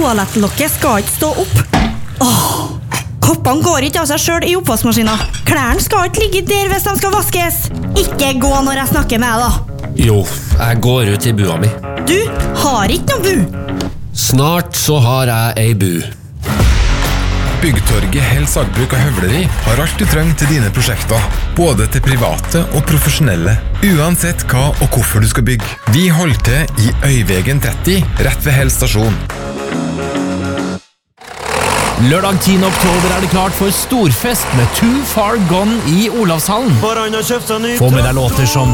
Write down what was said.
Toalettlokket skal ikke stå opp. Koppene går ikke av seg selv i oppvaskmaskinen. Klærne skal ikke ligge der hvis de skal vaskes. Ikke gå når jeg snakker med deg da. Jo, jeg går ut i bua mi. Du har ikke noe bu. Snart så har jeg ei bu. Byggtorget Hell Sagbruk og Høvleri har alt du trenger til dine prosjekter, både til private og profesjonelle, uansett hva og hvorfor du skal bygge. Vi holder til i Øyvegen 30, rett ved Hell stasjon. Lørdag 10. oktober det klart for storfest med Too Far Gone i Olavshallen. Få med deg låter som